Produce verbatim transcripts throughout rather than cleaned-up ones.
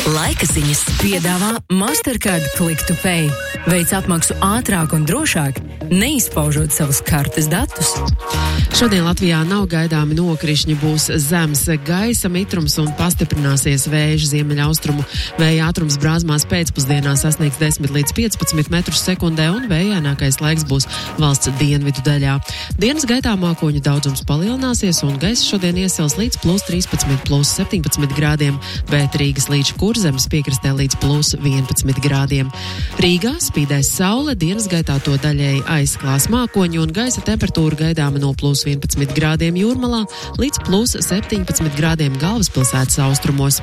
Laika ziņas piedāvā Mastercard Click to Pay. Veic apmaksu ātrāk un drošāk, neizpaužot savus kartes datus. Šodien Latvijā nav gaidāmi nokrišņi, būs zems gaisa mitrums un pastiprināsies vēju ziemeļaustrumu. Vēja ātrums Brāzmās pēcpusdienā sasniegs desmit līdz piecpadsmit metrus sekundē un vējainākais laiks būs valsts dienvidu daļā. Dienas gaitā mākoņu daudzums palielināsies un gaisa šodien iesils līdz plus trīspadsmit, plus septiņpadsmit grādiem, bet Rīgas līdz Kurzemes piekrastē līdz plus vienpadsmit grādiem. Rīgā spīdēs saule, dienas gaitā to daļēji aizklās mākoņi un gaisa temperatūra gaidāma no plus vienpadsmit grādiem Jūrmalā līdz plus septiņpadsmit grādiem galvaspilsētas austrumos.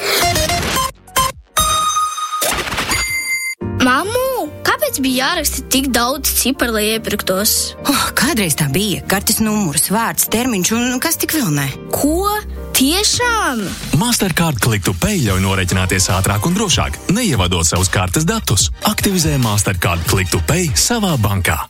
Mammu, kāpēc bija jāraksta tik daudz ciparu, lai iepirktos? Oh, kādreiz tā bija. Kartes numurs, vārds, termiņš un kas tik vēl ne? Ko? Tiešām? Mastercard Click to Pay ļauj norēķināties ātrāk un drošāk, neievadot savus kartes datus. Aktivizē Mastercard Click to Pay savā bankā.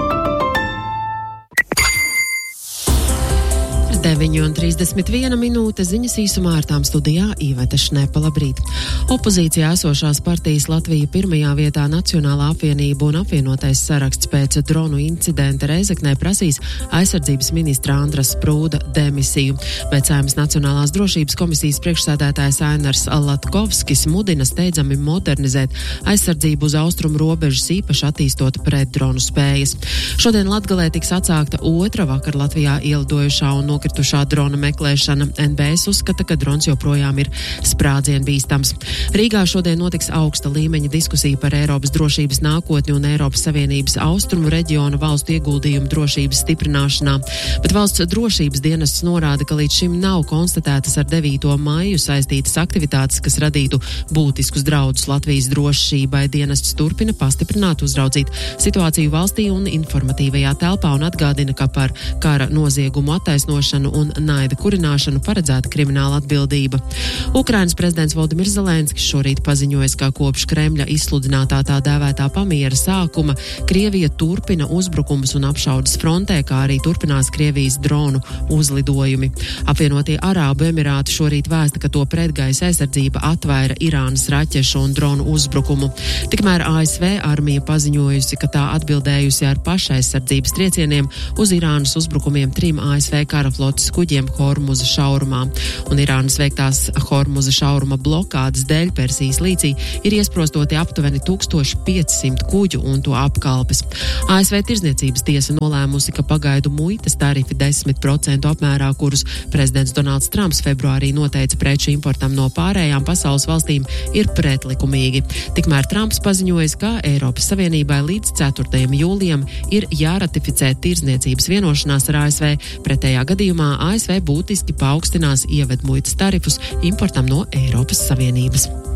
deviņi un trīsdesmit viena minūte ziņas īsumā ar tām studijā Iveta Šnepa. Labrīt. Opozīcijā esošās partijas Latvija pirmajā vietā Nacionālā apvienība un apvienotais saraksts pēc dronu incidenta Reizeknē prasīs aizsardzības ministra Andras Sprūda demisiju. Bet Saeimas Nacionālās drošības komisijas priekšsēdētājs Ainars Latkovskis mudina steidzami modernizēt aizsardzību uz austrumu robežas, īpaši attīstot pretdronu spējas. Šodien Latgalē tiks atsākta otra vakar Latvijā ielidojušā un nokrit Tušā drona meklēšana. N B S uzskata, ka drons joprojām ir sprādzienu bīstams. Rīgā šodien notiks augsta līmeņa diskusija par Eiropas drošības nākotni un Eiropas Savienības austrumu reģiona valstu ieguldījumu drošības stiprināšanā. Bet valsts drošības dienests norāda, ka līdz šim nav konstatētas ar devīto maiju saistītas aktivitātes, kas radītu būtiskus draudus Latvijas drošībai. Dienests turpina pastiprināt, uzraudzīt situāciju valstī un informatīvajā telpā un atgādina, ka par kara noziegumu attaisnošanu un naida kurināšanu paredzēta krimināla atbildība. Ukrainas prezidents Volodimirs Zelenskis šorīt paziņoja, ka kopš Kremļa izsludinātā tā dēvētā pamiera sākuma Krievija turpina uzbrukumus un apšaudes frontē, kā arī turpinās Krievijas dronu uzlidojumi. Apvienotie Arābu Emirāti šorīt vēsta, ka to pretgaisa aizsardzība atvaira Irānas raķešu un dronu uzbrukumu. Tikmēr A S V armija paziņojusi, ka tā atbildējusi ar pašaizsardzības triecieniem uz Irānas uzbrukumiem trim A S V karaflotes kuģiem Hormuza šaurumā. Un Irānas veiktās Hormuza šauruma blokādes dēļ Persijas līcī ir iesprostoti aptuveni tūkstoš piecsimt kuģu un to apkalpes. A S V tirzniecības tiesa nolēmusi, ka pagaidu muitas tarifi desmit procentu apmērā, kurus prezidents Donalds Trumps februārī noteica preču importam no pārējām pasaules valstīm, ir pretlikumīgi. Tikmēr Trumps paziņoja, ka Eiropas Savienībai līdz ceturtajam jūlijam ir jāratificē tirzniecības vienošanās ar A S V. Pretējā gadījumā A S V būtiski paaugstinās ievedmuitas tarifus importam no Eiropas Savienības.